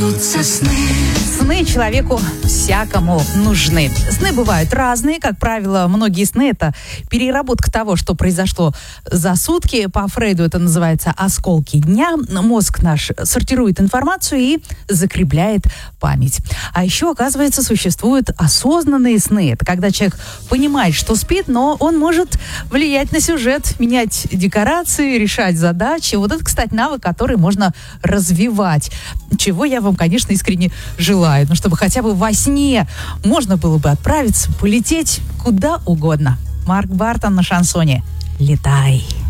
сбудутся сны. Сны человеку всякому нужны. Сны бывают разные. Как правило, многие сны — это переработка того, что произошло за сутки. По Фрейду это называется осколки дня. Мозг наш сортирует информацию и закрепляет память. А еще, оказывается, существуют осознанные сны. Это когда человек понимает, что спит, но он может влиять на сюжет, менять декорации, решать задачи. Вот это, кстати, навык, который можно развивать. Чего я вам, конечно, искренне желаю. Ну, чтобы хотя бы во сне можно было бы отправиться, полететь куда угодно. Марк Бартон на шансоне. Летай.